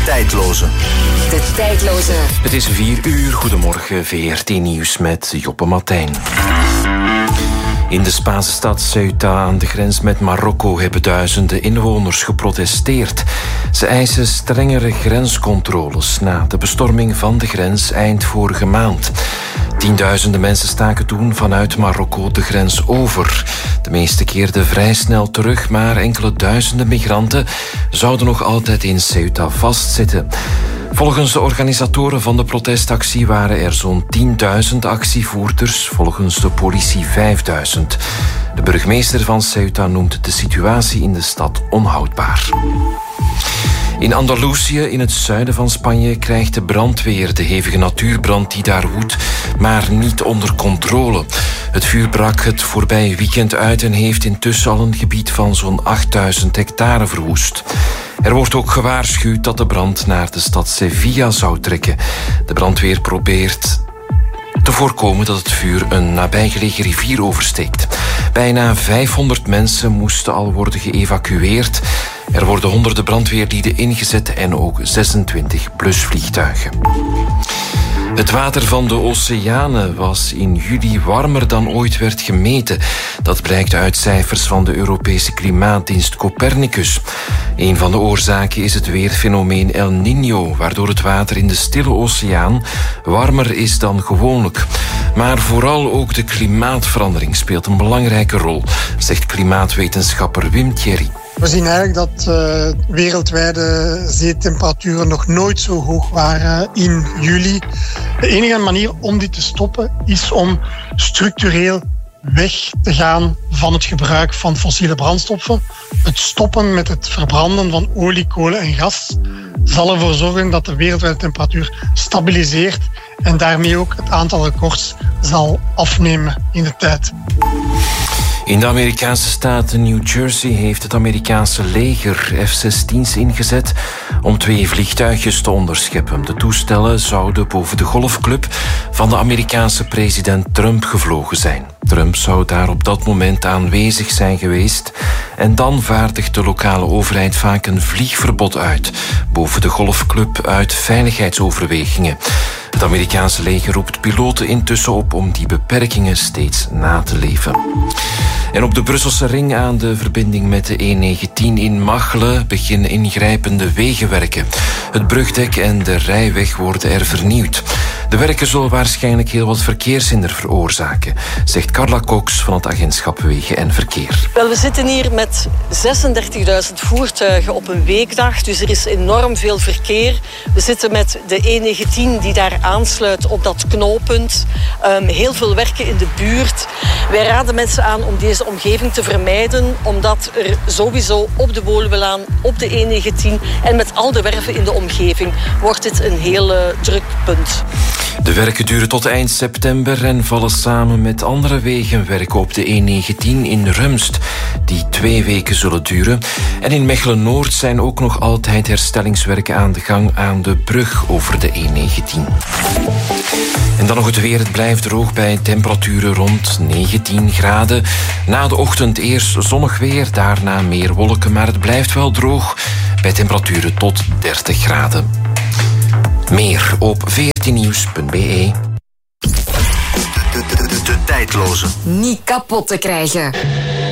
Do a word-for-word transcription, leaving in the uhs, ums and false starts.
tijdloze. De tijdloze. Het is vier uur. Goedemorgen, V R T Nieuws met Joppe Martijn. In de Spaanse stad Ceuta aan de grens met Marokko hebben duizenden inwoners geprotesteerd. Ze eisen strengere grenscontroles na de bestorming van de grens eind vorige maand. Tienduizenden mensen staken toen vanuit Marokko de grens over. De meeste keerden vrij snel terug, maar enkele duizenden migranten zouden nog altijd in Ceuta vastzitten. Volgens de organisatoren van de protestactie waren er zo'n tienduizend actievoerders, volgens de politie vijfduizend. De burgemeester van Ceuta noemt de situatie in de stad onhoudbaar. In Andalusië, in het zuiden van Spanje, krijgt de brandweer de hevige natuurbrand die daar woedt, maar niet onder controle. Het vuur brak het voorbije weekend uit en heeft intussen al een gebied van zo'n achtduizend hectare verwoest. Er wordt ook gewaarschuwd dat de brand naar de stad Sevilla zou trekken. De brandweer probeert te voorkomen dat het vuur een nabijgelegen rivier oversteekt. Bijna vijfhonderd mensen moesten al worden geëvacueerd. Er worden honderden brandweerlieden ingezet en ook zesentwintig blusvliegtuigen. Het water van de oceanen was in juli warmer dan ooit werd gemeten. Dat blijkt uit cijfers van de Europese klimaatdienst Copernicus. Een van de oorzaken is het weerfenomeen El Niño, waardoor het water in de Stille Oceaan warmer is dan gewoonlijk. Maar vooral ook de klimaatverandering speelt een belangrijke rol, zegt klimaatwetenschapper Wim Thierry. We zien eigenlijk dat uh, wereldwijde zeetemperaturen nog nooit zo hoog waren in juli. De enige manier om dit te stoppen is om structureel weg te gaan van het gebruik van fossiele brandstoffen. Het stoppen met het verbranden van olie, kolen en gas zal ervoor zorgen dat de wereldwijde temperatuur stabiliseert en daarmee ook het aantal records zal afnemen in de tijd. In de Amerikaanse staat New Jersey heeft het Amerikaanse leger F zestien's ingezet om twee vliegtuigjes te onderscheppen. De toestellen zouden boven de golfclub van de Amerikaanse president Trump gevlogen zijn. Trump zou daar op dat moment aanwezig zijn geweest en dan vaardigt de lokale overheid vaak een vliegverbod uit boven de golfclub uit veiligheidsoverwegingen. Het Amerikaanse leger roept piloten intussen op om die beperkingen steeds na te leven. En op de Brusselse ring aan de verbinding met de E negentien in Machelen beginnen ingrijpende wegenwerken. Het brugdek en de rijweg worden er vernieuwd. De werken zullen waarschijnlijk heel wat verkeershinder veroorzaken, zegt Carla Cox van het agentschap Wegen en Verkeer. Wel, we zitten hier met zesendertigduizend voertuigen op een weekdag, dus er is enorm veel verkeer. We zitten met de E negentien die daar aansluit op dat knooppunt. Um, heel veel werken in de buurt. Wij raden mensen aan om deze omgeving te vermijden, omdat er sowieso op de Woluwelaan, op de E negentien en met al de werven in de omgeving wordt dit een heel uh, druk punt. De werken duren tot eind september en vallen samen met andere wegenwerken op de E negentien in Rumst, die twee weken zullen duren. En in Mechelen-Noord zijn ook nog altijd herstellingswerken aan de gang aan de brug over de E negentien. En dan nog het weer. Het blijft droog bij temperaturen rond negentien graden. Na de ochtend eerst zonnig weer, daarna meer wolken, maar het blijft wel droog bij temperaturen tot dertig graden. Meer op v r t nieuws punt b e. De, de, de, de tijdloze. Niet kapot te krijgen.